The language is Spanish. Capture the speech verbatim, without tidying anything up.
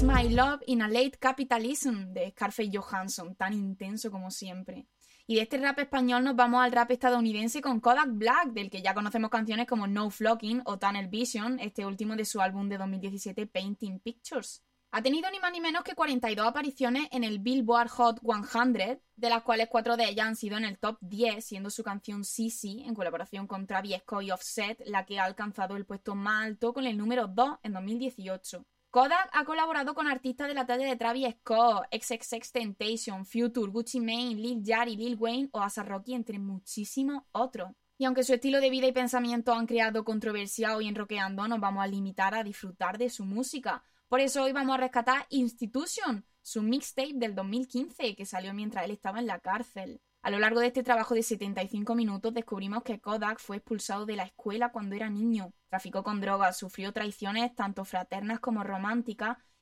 My Love in a Late Capitalism de Scarface Johansson, tan intenso como siempre. Y de este rap español nos vamos al rap estadounidense con Kodak Black, del que ya conocemos canciones como No Flocking o Tunnel Vision, este último de su álbum de dos mil diecisiete Painting Pictures. Ha tenido ni más ni menos que cuarenta y dos apariciones en el Billboard Hot cien, de las cuales cuatro de ellas han sido en el top diez, siendo su canción Sissy, en colaboración con Travis Scott y Offset, la que ha alcanzado el puesto más alto con el número dos en dos mil dieciocho. Kodak ha colaborado con artistas de la talla de Travis Scott, equis equis equis Temptation, Future, Gucci Mane, Lil Yachty, Lil Wayne o A$ap Rocky, entre muchísimos otros. Y aunque su estilo de vida y pensamiento han creado controversia, hoy en Rockeando nos vamos a limitar a disfrutar de su música. Por eso hoy vamos a rescatar Institution, su mixtape del dos mil quince, que salió mientras él estaba en la cárcel. A lo largo de este trabajo de setenta y cinco minutos descubrimos que Kodak fue expulsado de la escuela cuando era niño, traficó con drogas, sufrió traiciones tanto fraternas como románticas